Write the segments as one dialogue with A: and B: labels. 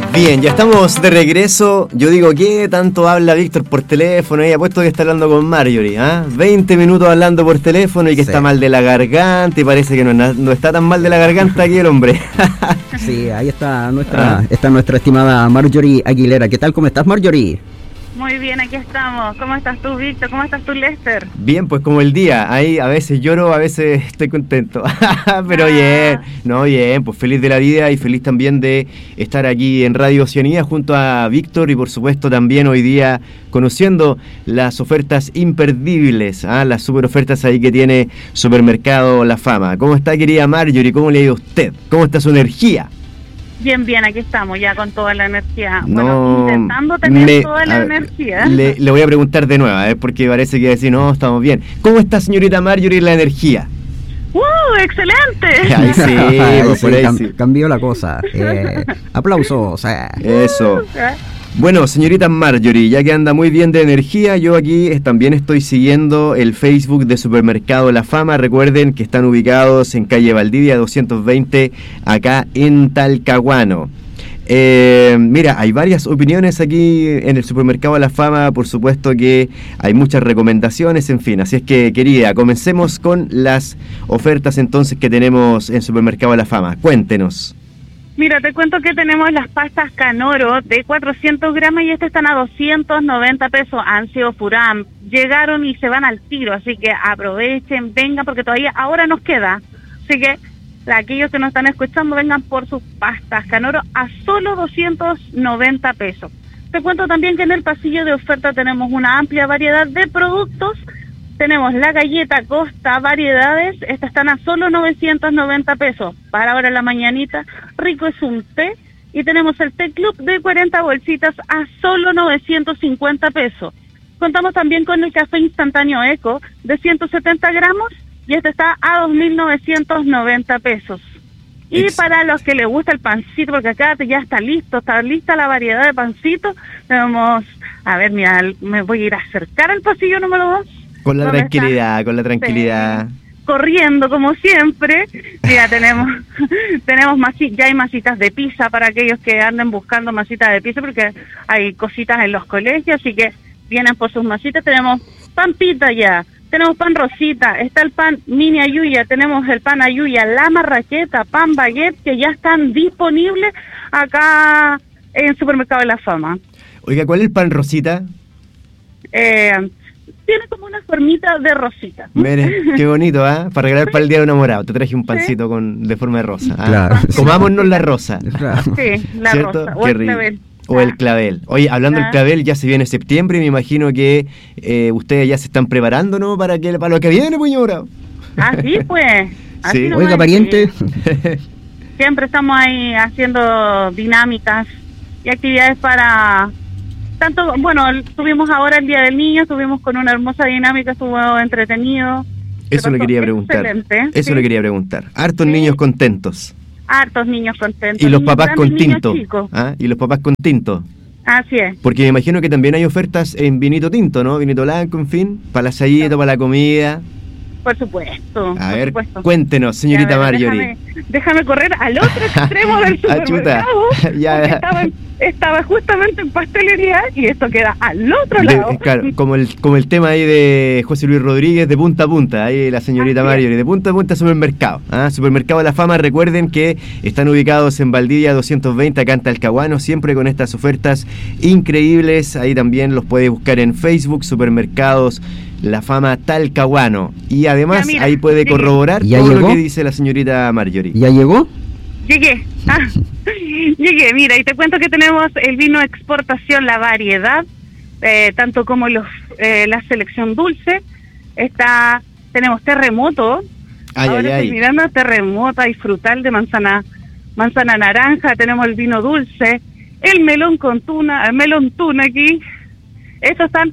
A: Bien, ya estamos de regreso. Yo digo, ¿qué tanto habla Víctor por teléfono? Y apuesto que está hablando con Marjorie, ¿ah? 20 minutos hablando por teléfono y que está mal de la garganta y parece que no está tan mal de la garganta aquí el hombre.
B: Sí, ahí está nuestra estimada Marjorie Aguilera. ¿Qué tal? ¿Cómo estás, Marjorie?
C: Muy bien, aquí estamos. ¿Cómo estás tú, Víctor? ¿Cómo estás tú, Lester?
A: Bien, pues como el día. Ahí a veces lloro, a veces estoy contento. Pero bien, pues feliz de la vida y feliz también de estar aquí en Radio Oceanía junto a Víctor y por supuesto también hoy día conociendo las ofertas imperdibles, las super ofertas ahí que tiene Supermercado La Fama. ¿Cómo está, querida Marjorie? ¿Cómo le ha ido a usted? ¿Cómo está su energía?
C: Bien, aquí estamos ya con toda la energía. Bueno, intentando tener toda la energía.
A: Le voy a preguntar de nuevo, porque parece que decir, no, estamos bien. ¿Cómo está, señorita Marjorie, la energía?
C: ¡Excelente!
A: Ahí sí, por ahí sí.
B: Cambió la cosa. Aplausos.
A: Eso. Bueno, señorita Marjorie, ya que anda muy bien de energía, yo aquí también estoy siguiendo el Facebook de Supermercado La Fama. Recuerden que están ubicados en calle Valdivia 220, acá en Talcahuano. Mira, hay varias opiniones aquí en el Supermercado La Fama, por supuesto que hay muchas recomendaciones, en fin. Así es que, querida, comencemos con las ofertas entonces que tenemos en Supermercado La Fama. Cuéntenos.
C: Mira, te cuento que tenemos las pastas Canoro de 400 gramos y están a 290 pesos. Han sido Furam, llegaron y se van al tiro, así que aprovechen, vengan, porque todavía ahora nos queda. Así que aquellos que nos están escuchando, vengan por sus pastas Canoro a solo 290 pesos. Te cuento también que en el pasillo de oferta tenemos una amplia variedad de productos. Tenemos la galleta Costa Variedades, estas están a solo 990 pesos. Para ahora en la mañanita, rico es un té. Y tenemos el té club de 40 bolsitas a solo 950 pesos. Contamos también con el café instantáneo Eco de 170 gramos y este está a 2.990 pesos. Y para los que les gusta el pancito, porque acá ya está lista la variedad de pancitos, tenemos, a ver, mira, me voy a ir a acercar al pasillo número 2.
A: Con la tranquilidad.
C: Sí, corriendo como siempre. Mira, tenemos ya hay masitas de pizza para aquellos que anden buscando masitas de pizza, porque hay cositas en los colegios, así que vienen por sus masitas. Tenemos pan pita ya, tenemos pan rosita, está el pan mini ayuya, tenemos el pan ayuya, la marraqueta, pan baguette, que ya están disponibles acá en Supermercado de La Fama.
A: Oiga, ¿cuál es el pan rosita?
C: Tiene como una formita de rosita.
A: Mire, qué bonito, para regalar para el Día de Enamorado. Te traje un pancito de forma de rosa.
B: Claro.
A: Comámonos la rosa.
B: Claro.
C: Sí, la
A: ¿cierto?
C: rosa. O el clavel.
A: O el clavel. Oye, hablando del clavel, ya se viene septiembre y me imagino que ustedes ya se están preparando, ¿no? Para lo que viene, Puño Morado.
C: Sí, pues.
A: Sí.
B: Oiga, pariente.
C: Siempre estamos ahí haciendo dinámicas y actividades para... Tanto, bueno, tuvimos ahora el Día del Niño, estuvimos con una hermosa dinámica, estuvo entretenido.
A: Eso le quería preguntar. Eso le quería preguntar. Hartos niños contentos.
C: Hartos niños contentos.
A: Y los papás con tinto.
C: Y
A: los papás con tinto.
C: Así es.
A: Porque me imagino que también hay ofertas en vinito tinto, ¿no? Vinito blanco, en fin, para el asadito, para la comida.
C: Por supuesto.
A: A ver, cuéntenos, señorita Marjorie.
C: Déjame correr al otro extremo del supermercado. Estaba justamente en pastelería y esto queda al otro lado.
A: Claro, como el tema ahí de José Luis Rodríguez, de punta a punta, ahí la señorita Marjorie, de punta a punta supermercado. Supermercado La Fama, recuerden que están ubicados en Valdivia 220, acá en Talcahuano, siempre con estas ofertas increíbles. Ahí también los puede buscar en Facebook, Supermercados La Fama Talcahuano. Y además ahí puede corroborar todo lo que dice la señorita Marjorie.
B: ¿Ya llegó?
C: Llegué, llegué, mira, y te cuento que tenemos el vino exportación, la variedad, tanto como la selección dulce, tenemos terremoto, estoy mirando terremoto y frutal de manzana naranja, tenemos el vino dulce, el melón con tuna, el melón tuna aquí, estos están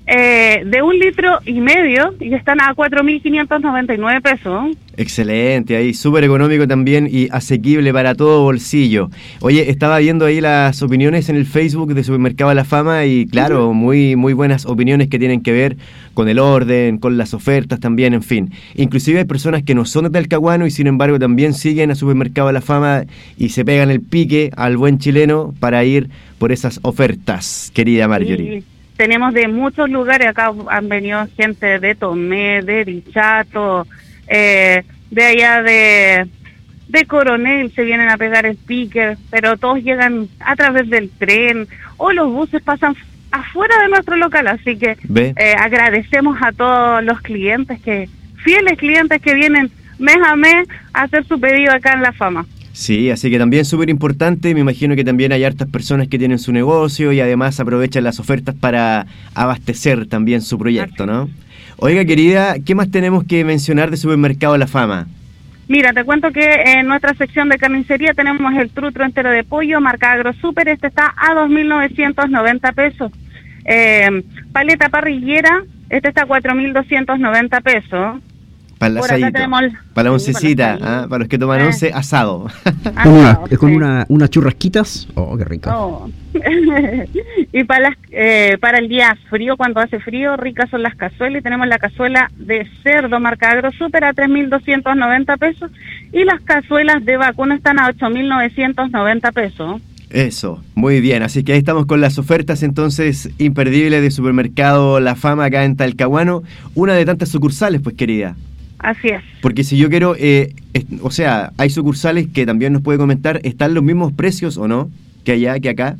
C: de 1,5 litros y están a 4.599 pesos.
A: Excelente, ahí súper económico también y asequible para todo bolsillo. Oye, estaba viendo ahí las opiniones en el Facebook de Supermercado La Fama y claro, muy buenas opiniones que tienen que ver con el orden, con las ofertas también, en fin. Inclusive hay personas que no son de Talcahuano y sin embargo también siguen a Supermercado La Fama y se pegan el pique al buen chileno para ir por esas ofertas, querida Marjorie.
C: Sí. Tenemos de muchos lugares, acá han venido gente de Tomé, de Dichato, de allá de Coronel, se vienen a pegar el pique, pero todos llegan a través del tren o los buses pasan afuera de nuestro local, así que agradecemos a todos los clientes, fieles clientes que vienen mes a mes a hacer su pedido acá en La Fama.
A: Sí, así que también súper importante, me imagino que también hay hartas personas que tienen su negocio y además aprovechan las ofertas para abastecer también su proyecto, ¿no? Oiga, querida, ¿qué más tenemos que mencionar de Supermercado La Fama?
C: Mira, te cuento que en nuestra sección de carnicería tenemos el trutro entero de pollo, marca AgroSuper, este está a 2.990 pesos. Paleta parrillera, este está a 4.290 pesos.
A: Para el asadito, para la oncecita, para los que toman once, asado.
B: Con unas churrasquitas. Oh, qué rico.
C: Oh. Y para el día frío, cuando hace frío, ricas son las cazuelas. Y tenemos la cazuela de cerdo marca AgroSuper a 3.290 pesos. Y las cazuelas de vacuno están a 8.990 pesos.
A: Eso, muy bien. Así que ahí estamos con las ofertas entonces imperdibles de Supermercado La Fama acá en Talcahuano. Una de tantas sucursales, pues, querida.
C: Así es.
A: Porque si yo quiero, o sea, hay sucursales que también nos puede comentar, ¿están los mismos precios o no que allá, que acá?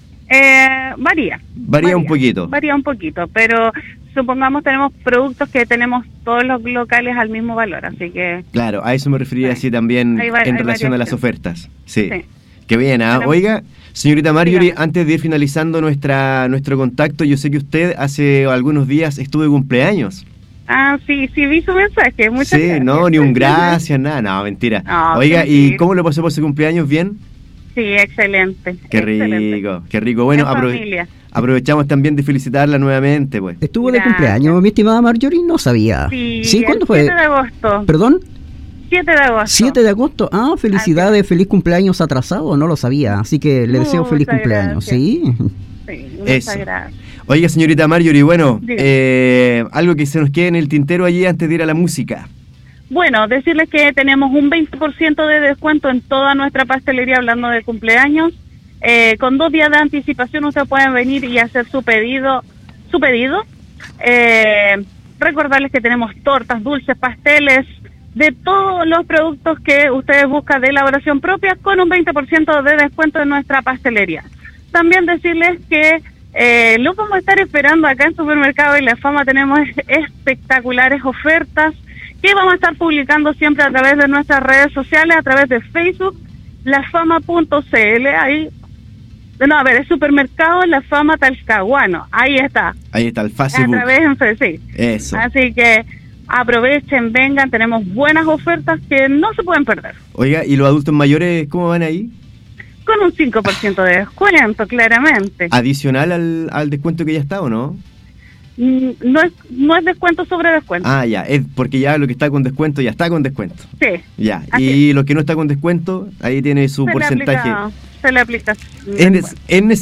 C: Varía
A: un poquito.
C: Varía un poquito, pero supongamos tenemos productos que tenemos todos los locales al mismo valor, así que...
A: Claro, a eso me refería así también en relación a las ofertas. Sí. Qué bien, Oiga, señorita Marjorie, antes de ir finalizando nuestro contacto, yo sé que usted hace algunos días estuvo de cumpleaños.
C: Sí, vi su mensaje, muchas gracias.
A: Sí, no, ni un gracias, nada, no, mentira. Oiga, ¿y cómo lo pasó por su cumpleaños? ¿Bien?
C: Sí, excelente.
A: Qué rico. Bueno, aprovechamos también de felicitarla nuevamente, pues.
B: Estuvo de cumpleaños, mi estimada Marjorie, no sabía.
C: Sí,
B: ¿cuándo fue?
C: 7 de agosto.
B: ¿Perdón?
C: 7 de agosto.
B: 7 de agosto. Felicidades, feliz cumpleaños atrasado, no lo sabía, así que le deseo feliz cumpleaños,
C: ¿sí? Sí, muchas gracias.
A: Oiga, señorita Marjorie, bueno, algo que se nos quede en el tintero allí antes de ir a la música.
C: Bueno, decirles que tenemos un 20% de descuento en toda nuestra pastelería hablando de cumpleaños. Con 2 días de anticipación ustedes pueden venir y hacer su pedido. Recordarles que tenemos tortas, dulces, pasteles, de todos los productos que ustedes buscan de elaboración propia con un 20% de descuento en nuestra pastelería. También decirles que los vamos a estar esperando acá en Supermercado y La Fama. Tenemos espectaculares ofertas que vamos a estar publicando siempre a través de nuestras redes sociales, a través de Facebook, lafama.cl, ahí, es Supermercado La Fama Talcahuano, ahí está el Facebook. A través sí. Eso. Así que aprovechen, vengan, tenemos buenas ofertas que no se pueden perder.
A: Oiga, ¿y los adultos mayores cómo van ahí?
C: Con un 5% de descuento, claramente.
A: ¿Adicional al descuento que ya está o no?
C: No es descuento sobre descuento.
A: Ya, es porque ya lo que está con descuento ya está con descuento.
C: Sí.
A: Ya, y lo que no está con descuento, ahí tiene su porcentaje.
C: Se le aplica.